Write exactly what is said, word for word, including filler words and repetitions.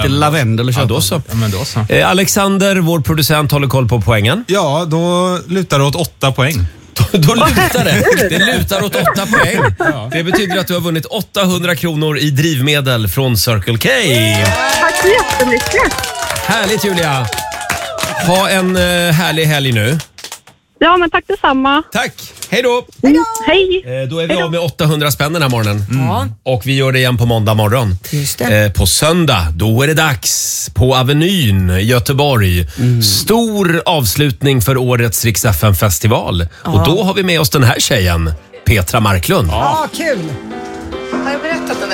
lite lavendel och köpa. Ja, då så. Ja, men då så. Eh, Alexander, vår producent, håller koll på poängen. Ja, då lutar det åt åtta poäng. Då, då lutar det. Det lutar åt åtta poäng. Ja. Det betyder att du har vunnit åttahundra kronor i drivmedel från Circle K. Tack så jättemycket. Härligt, Julia. Ha en uh, härlig helg nu. Ja, men tack detsamma. Tack. Hej då. Mm. Hej. Eh, då är vi av med åttahundra spänn den här morgonen. Ja. Och vi gör det igen på måndag morgon. Just det. Eh, på söndag, då är det dags på Avenyn i Göteborg. Mm. Stor avslutning för årets Rix F M-festival. Och då har vi med oss den här tjejen, Petra Marklund. Ja, kul.